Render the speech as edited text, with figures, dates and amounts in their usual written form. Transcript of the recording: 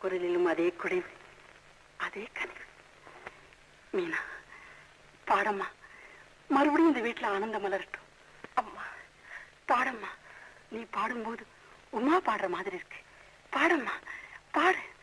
குரலிலும் அதே குடைவு, அதே கனிவு. மீனா பாடம்மா, மறுபடியும் இந்த வீட்டுல ஆனந்தம் மலரட்டும். அம்மா பாடம்மா, நீ பாடும்போது உமா பாடுற மாதிரி இருக்கு. பாடம்மா பாடு.